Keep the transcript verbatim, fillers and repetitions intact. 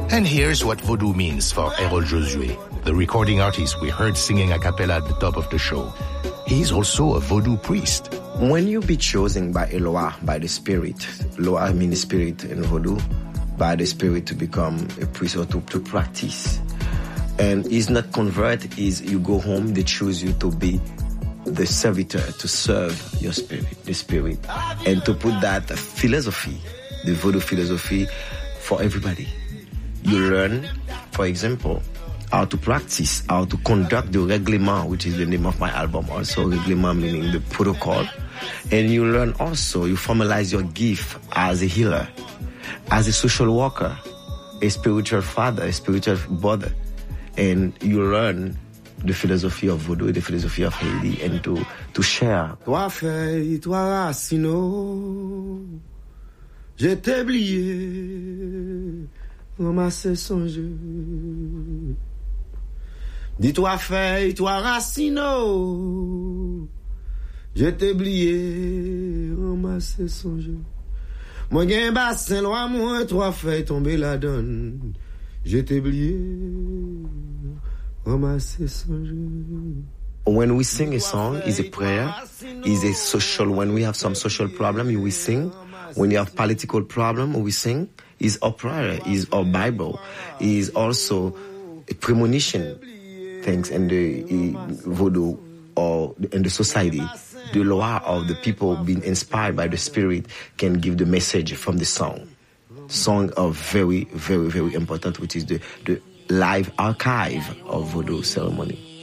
And here's what Vodou means for Errol Josué, the recording artist we heard singing a cappella at the top of the show. He's also a Vodou priest. When you be chosen by Eloah, by the Spirit, Eloah means Spirit in Vodou, by the Spirit to become a priest or to, to practice. And it's not convert, is you go home, they choose you to be the servitor, to serve your spirit, the Spirit, and to put that philosophy, the Vodou philosophy for everybody. You learn, for example, how to practice, how to conduct the règlement, which is the name of my album also, règlement meaning the protocol. And you learn also, you formalize your gift as a healer, as a social worker, a spiritual father, a spiritual brother. And you learn the philosophy of Vodou, the philosophy of Haiti, and to, to share. Toi feuille, toi racino, je t'ai oublié. Ramasser son jeu. Dis-toi feuille, toi racino. Je t'ai oublié, ramasser son jeu. Moi gen bassin loin moi trois feuilles tomber la donne. Je t'ai oublié, ramasser son jeu. When we sing a song, is a prayer, is a social. When we have some social problem, we sing. When you have political problem, we sing. Is our prayer, is our Bible, is also a premonition things in the Vodou or in the society. The law of the people being inspired by the Spirit can give the message from the song. Song are very, very, very important, which is the, the live archive of Vodou ceremony.